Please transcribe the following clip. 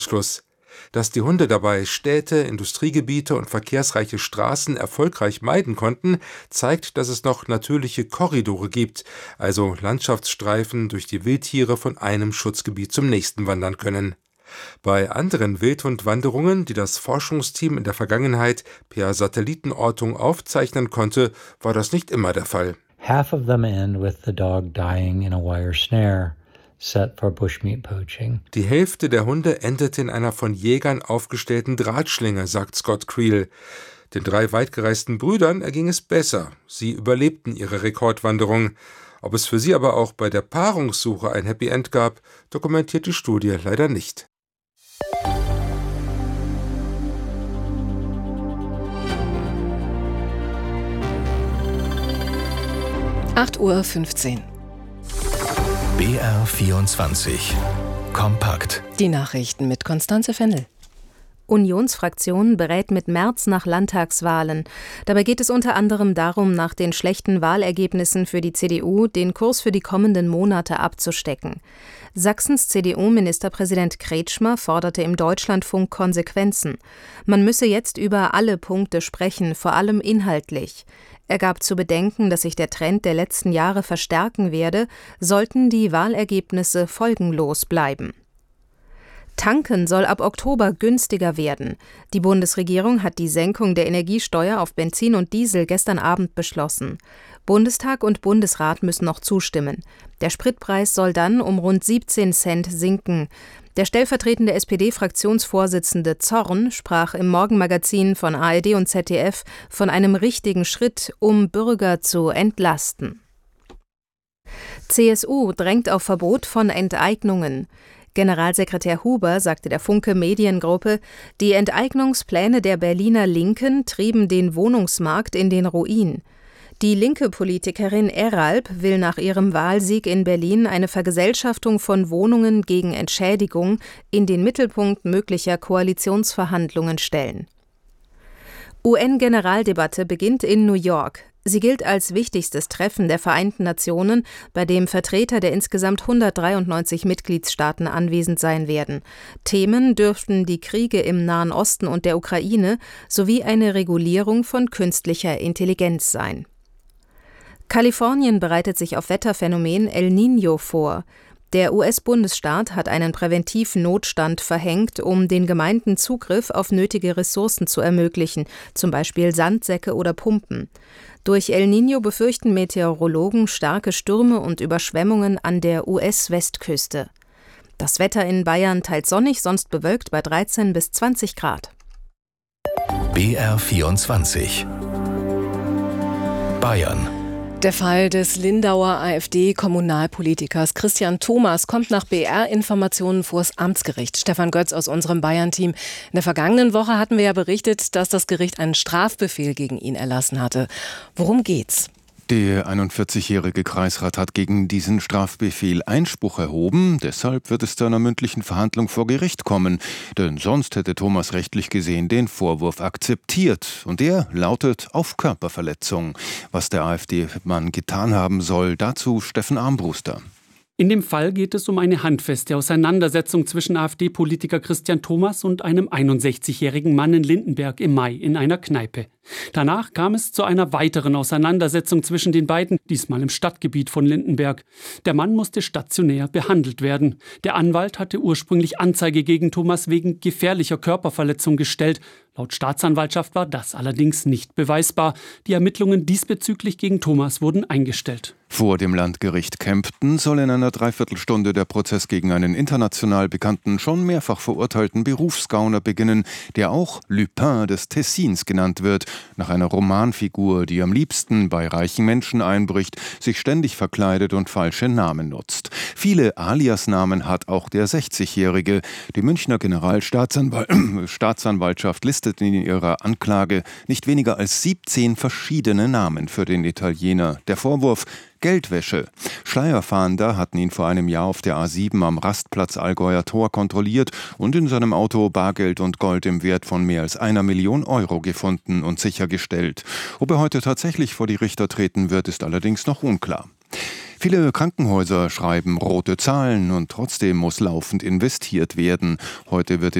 Schluss. Dass die Hunde dabei Städte, Industriegebiete und verkehrsreiche Straßen erfolgreich meiden konnten, zeigt, dass es noch natürliche Korridore gibt, also Landschaftsstreifen, durch die Wildtiere von einem Schutzgebiet zum nächsten wandern können. Bei anderen Wildhundwanderungen, die das Forschungsteam in der Vergangenheit per Satellitenortung aufzeichnen konnte, war das nicht immer der Fall. Half of them end with the dog dying in a wire snare set for bushmeat poaching. Die Hälfte der Hunde endete in einer von Jägern aufgestellten Drahtschlinge, sagt Scott Creel. Den 3 weitgereisten Brüdern erging es besser. Sie überlebten ihre Rekordwanderung. Ob es für sie aber auch bei der Paarungssuche ein Happy End gab, dokumentiert die Studie leider nicht. Uhr. BR 24 Kompakt. Die Nachrichten mit Constanze Fennel. Unionsfraktion berät mit Merz nach Landtagswahlen. Dabei geht es unter anderem darum, nach den schlechten Wahlergebnissen für die CDU den Kurs für die kommenden Monate abzustecken. Sachsens CDU-Ministerpräsident Kretschmer forderte im Deutschlandfunk Konsequenzen. Man müsse jetzt über alle Punkte sprechen, vor allem inhaltlich. Er gab zu bedenken, dass sich der Trend der letzten Jahre verstärken werde, sollten die Wahlergebnisse folgenlos bleiben. Tanken soll ab Oktober günstiger werden. Die Bundesregierung hat die Senkung der Energiesteuer auf Benzin und Diesel gestern Abend beschlossen. Bundestag und Bundesrat müssen noch zustimmen. Der Spritpreis soll dann um rund 17 Cent sinken. Der stellvertretende SPD-Fraktionsvorsitzende Zorn sprach im Morgenmagazin von ARD und ZDF von einem richtigen Schritt, um Bürger zu entlasten. CSU drängt auf Verbot von Enteignungen. Generalsekretär Huber sagte der Funke Mediengruppe, die Enteignungspläne der Berliner Linken trieben den Wohnungsmarkt in den Ruin. Die linke Politikerin Eralb will nach ihrem Wahlsieg in Berlin eine Vergesellschaftung von Wohnungen gegen Entschädigung in den Mittelpunkt möglicher Koalitionsverhandlungen stellen. UN-Generaldebatte beginnt in New York. Sie gilt als wichtigstes Treffen der Vereinten Nationen, bei dem Vertreter der insgesamt 193 Mitgliedstaaten anwesend sein werden. Themen dürften die Kriege im Nahen Osten und der Ukraine sowie eine Regulierung von künstlicher Intelligenz sein. Kalifornien bereitet sich auf Wetterphänomen El Niño vor. Der US-Bundesstaat hat einen Präventivnotstand verhängt, um den Gemeinden Zugriff auf nötige Ressourcen zu ermöglichen, zum Beispiel Sandsäcke oder Pumpen. Durch El Niño befürchten Meteorologen starke Stürme und Überschwemmungen an der US-Westküste. Das Wetter in Bayern teils sonnig, sonst bewölkt bei 13 bis 20 Grad. BR 24 Bayern. Der Fall des Lindauer AfD-Kommunalpolitikers Christian Thomas kommt nach BR-Informationen vors Amtsgericht. Stefan Götz aus unserem Bayern-Team. In der vergangenen Woche hatten wir ja berichtet, dass das Gericht einen Strafbefehl gegen ihn erlassen hatte. Worum geht's? Der 41-jährige Kreisrat hat gegen diesen Strafbefehl Einspruch erhoben. Deshalb wird es zu einer mündlichen Verhandlung vor Gericht kommen. Denn sonst hätte Thomas rechtlich gesehen den Vorwurf akzeptiert. Und der lautet auf Körperverletzung. Was der AfD-Mann getan haben soll, dazu Steffen Armbruster. In dem Fall geht es um eine handfeste Auseinandersetzung zwischen AfD-Politiker Christian Thomas und einem 61-jährigen Mann in Lindenberg im Mai in einer Kneipe. Danach kam es zu einer weiteren Auseinandersetzung zwischen den beiden, diesmal im Stadtgebiet von Lindenberg. Der Mann musste stationär behandelt werden. Der Anwalt hatte ursprünglich Anzeige gegen Thomas wegen gefährlicher Körperverletzung gestellt. Laut Staatsanwaltschaft war das allerdings nicht beweisbar. Die Ermittlungen diesbezüglich gegen Thomas wurden eingestellt. Vor dem Landgericht Kempten soll in einer Dreiviertelstunde der Prozess gegen einen international bekannten, schon mehrfach verurteilten Berufsgauner beginnen, der auch Lupin des Tessins genannt wird, nach einer Romanfigur, die am liebsten bei reichen Menschen einbricht, sich ständig verkleidet und falsche Namen nutzt. Viele Aliasnamen hat auch der 60-Jährige. Die Münchner Staatsanwaltschaft listet in ihrer Anklage nicht weniger als 17 verschiedene Namen für den Italiener. Der Vorwurf: Geldwäsche. Schleierfahnder hatten ihn vor einem Jahr auf der A7 am Rastplatz Allgäuer Tor kontrolliert und in seinem Auto Bargeld und Gold im Wert von mehr als 1 Million Euro gefunden und sichergestellt. Ob er heute tatsächlich vor die Richter treten wird, ist allerdings noch unklar. Viele Krankenhäuser schreiben rote Zahlen und trotzdem muss laufend investiert werden. Heute wird